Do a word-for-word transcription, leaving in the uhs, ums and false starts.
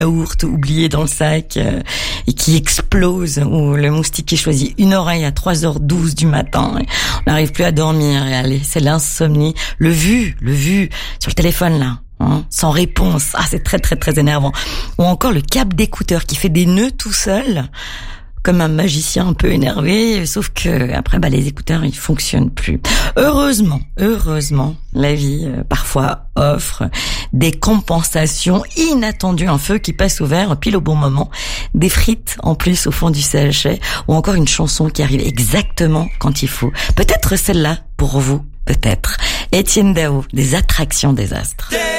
yaourt oublié dans le sac euh, et qui explose, ou le moustique qui choisit une oreille à trois heures douze du matin, et on n'arrive plus à dormir, et allez, c'est l'insomnie. Le vu, le vu sur le téléphone là, hein, sans réponse, ah c'est très très très énervant. Ou encore le câble d'écouteur qui fait des nœuds tout seul, comme un magicien un peu énervé, sauf que après bah les écouteurs ils fonctionnent plus. Heureusement, heureusement, la vie euh, parfois offre des compensations inattendues, un feu qui passe au vert pile au bon moment, des frites en plus au fond du C H I, ou encore une chanson qui arrive exactement quand il faut. Peut-être celle-là pour vous, peut-être. Étienne Dao, des attractions des astres.